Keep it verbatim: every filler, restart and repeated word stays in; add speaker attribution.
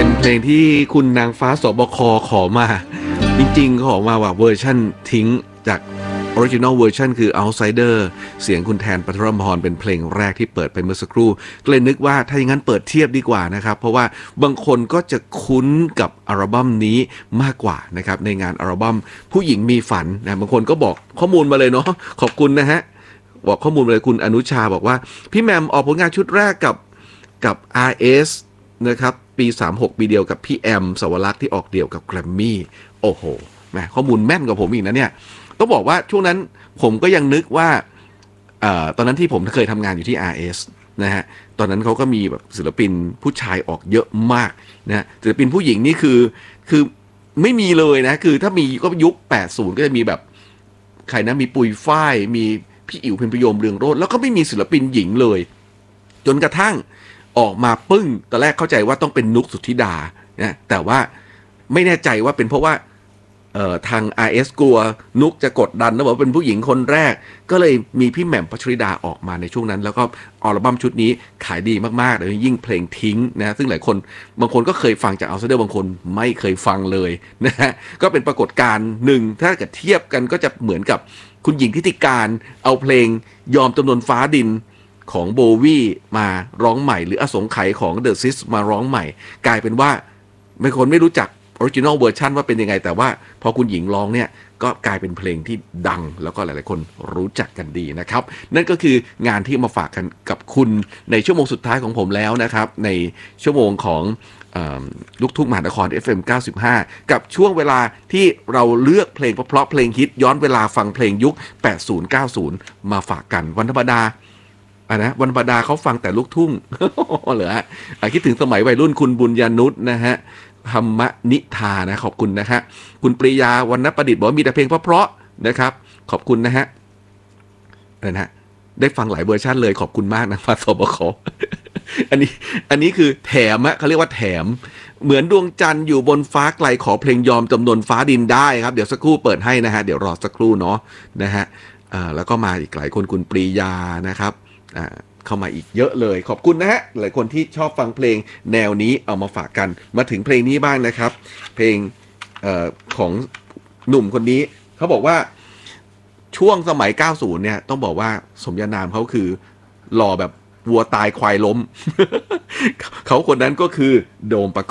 Speaker 1: เป็นเพลงที่คุณนางฟ้าสบคขอมาจริงๆขอมาว่าเวอร์ชั่นทิ้งจากออริจินอลเวอร์ชันคือ Outsider เสียงคุณแทนปฐมพรเป็นเพลงแรกที่เปิดไปเมื่อสักครู่ก็เลยนึกว่าถ้าอย่างนั้นเปิดเทียบดีกว่านะครับเพราะว่าบางคนก็จะคุ้นกับอัลบั้มนี้มากกว่านะครับในงานอัลบั้มผู้หญิงมีฝันนะบางคนก็บอกข้อมูลมาเลยเนาะขอบคุณนะฮะบอกข้อมูลมาเลยคุณอนุชาบอกว่าพี่แมมออกผลงานชุดแรกกับกับ อาร์ เอส นะครับปีสามสิบหกปีเดียวกับพี่แอมสวรักษ์ที่ออกเดี่ยวกับแกรมมี่โอ้โหแหมข้อมูลแม่นกว่าผมอีกนะเนี่ยต้องบอกว่าช่วงนั้นผมก็ยังนึกว่าเอ่อตอนนั้นที่ผมเคยทำงานอยู่ที่ อาร์ เอส นะฮะตอนนั้นเขาก็มีแบบศิลปินผู้ชายออกเยอะมากนะศิลปินผู้หญิงนี่คือคือไม่มีเลยนะคือถ้ามีก็ยุคแปดสิบก็จะมีแบบใครนะมีปุยฝ้ายมีพี่อิ๋วเพ็ญพยมเรืองโรจน์แล้วก็ไม่มีศิลปินหญิงเลยจนกระทั่งออกมาปึ้งตอนแรกเข้าใจว่าต้องเป็นนุกสุทธิดานะแต่ว่าไม่แน่ใจว่าเป็นเพราะว่าเอ่อทาง อาร์ เอส กลัวนุกจะกดดันแล้วบอกว่าเป็นผู้หญิงคนแรกก็เลยมีพี่แหม่มพัชริดาออกมาในช่วงนั้นแล้วก็อัลบั้มชุดนี้ขายดีมากๆโดยยิ่งเพลงทิ้งนะซึ่งหลายคนบางคนก็เคยฟังจากอัลเซเดอร์บางคนไม่เคยฟังเลยนะฮะก็เป็นปรากฏการณ์หนึ่งถ้าเกิดเทียบกันก็จะเหมือนกับคุณหญิงทิติการเอาเพลงยอมจำนวนฟ้าดินของโบวี่มาร้องใหม่หรืออสงไขยของเดอะซิสมาร้องใหม่กลายเป็นว่าไม่คนไม่รู้จักออริจินอลเวอร์ชันว่าเป็นยังไงแต่ว่าพอคุณหญิงร้องเนี่ยก็กลายเป็นเพลงที่ดังแล้วก็หลายๆคนรู้จักกันดีนะครับนั่นก็คืองานที่มาฝากกันกับคุณในชั่วโมงสุดท้ายของผมแล้วนะครับในชั่วโมงของลูกทุ่งมหานคร เอฟ เอ็ม เก้าสิบห้า กับช่วงเวลาที่เราเลือกเพลงเพราะๆเพลงฮิตย้อนเวลาฟังเพลงยุคแปดสิบ เก้าสิบมาฝากกันวันธรรมดาอ่ะนะวันธรรมดาเขาฟังแต่ลูกทุ่ง เหรอฮะคิดถึงสมัยวัยรุ่นคุณบุญญานุชนะฮะธรรมนิทานะขอบคุณนะฮะคุณปริยาวรรณประดิษฐ์บอกว่ามีแต่เพลงเพราะๆนะครับขอบคุณนะฮะอะไรนะได้ฟังหลายเวอร์ชันเลยขอบคุณมากนะฟ้าสบค อันนี้อันนี้คือแถมอะเขาเรียกว่าแถมเหมือนดวงจันทร์อยู่บนฟ้าไกลขอเพลงยอมจำนวนฟ้าดินได้ครับเดี๋ยวสักครู่เปิดให้นะฮะเดี๋ยวรอสักครู่เนาะนะฮะอ่าแล้วก็มาอีกหลายคนคุณปรียานะครับอ่าเข้ามาอีกเยอะเลยขอบคุณนะฮะหลายคนที่ชอบฟังเพลงแนวนี้เอามาฝากกันมาถึงเพลงนี้บ้างนะครับเพลงเอ่อของหนุ่มคนนี้เขาบอกว่าช่วงสมัยเก้าสิบเนี่ยต้องบอกว่าสมญานามเขาคือหล่อแบบวัวตายควายล้ม เขาคนนั้นก็คือโดมปก